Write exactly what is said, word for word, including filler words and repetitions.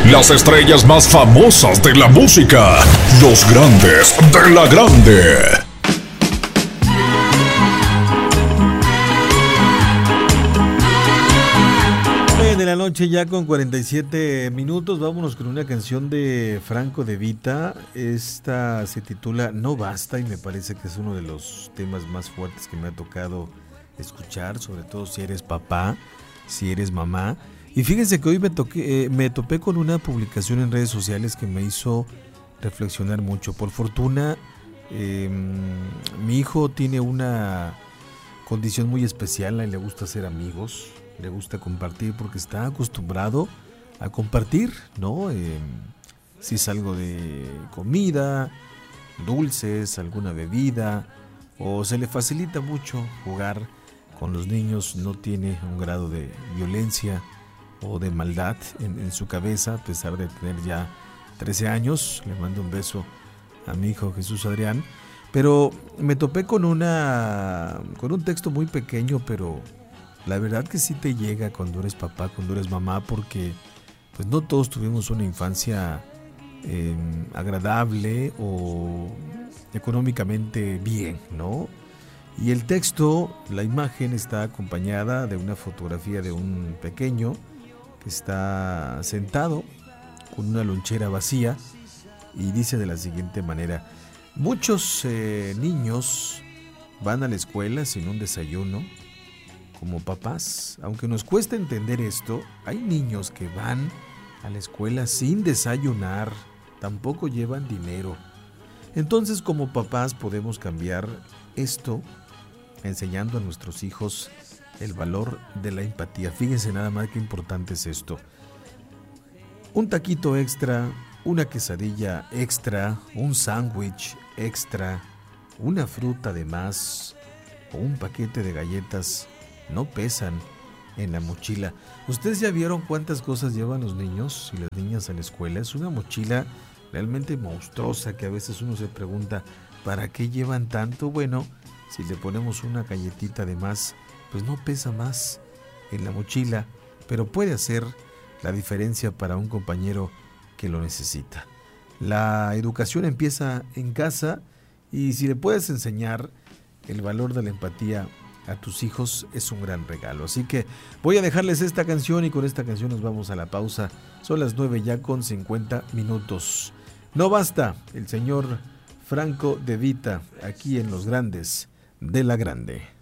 Las estrellas más famosas de la música. Los grandes de la grande. De la noche ya con cuarenta y siete minutos, vámonos con una canción de Franco De Vita. Esta se titula No Basta y me parece que es uno de los temas más fuertes que me ha tocado escuchar, sobre todo si eres papá, si eres mamá. Y fíjense que hoy me, toqué, eh, me topé con una publicación en redes sociales que me hizo reflexionar mucho. Por fortuna, eh, mi hijo tiene una condición muy especial, a él le gusta hacer amigos, le gusta compartir porque está acostumbrado a compartir, ¿no? Eh, si es algo de comida, dulces, alguna bebida, o se le facilita mucho jugar con los niños, no tiene un grado de violencia o de maldad en, en su cabeza, a pesar de tener ya trece años. Le mando un beso a mi hijo Jesús Adrián. Pero me topé con una con un texto muy pequeño, pero la verdad que sí te llega cuando eres papá, cuando eres mamá, porque pues no todos tuvimos una infancia eh, agradable o económicamente bien, ¿no? Y el texto, la imagen está acompañada de una fotografía de un pequeño que está sentado con una lonchera vacía y dice de la siguiente manera: muchos eh, niños van a la escuela sin un desayuno. Como papás, aunque nos cuesta entender esto, hay niños que van a la escuela sin desayunar, tampoco llevan dinero. Entonces, como papás podemos cambiar esto enseñando a nuestros hijos el valor de la empatía. Fíjense nada más qué importante es esto. Un taquito extra, una quesadilla extra, un sándwich extra, una fruta de más o un paquete de galletas no pesan en la mochila. ¿Ustedes ya vieron cuántas cosas llevan los niños y las niñas a la escuela? Es una mochila realmente monstruosa que a veces uno se pregunta, ¿para qué llevan tanto? Bueno, si le ponemos una galletita de más, pues no pesa más en la mochila, pero puede hacer la diferencia para un compañero que lo necesita. La educación empieza en casa y si le puedes enseñar el valor de la empatía a tus hijos, es un gran regalo. Así que voy a dejarles esta canción y con esta canción nos vamos a la pausa. Son las nueve ya con cincuenta minutos. No basta, el señor Franco De Vita, aquí en Los Grandes de la Grande.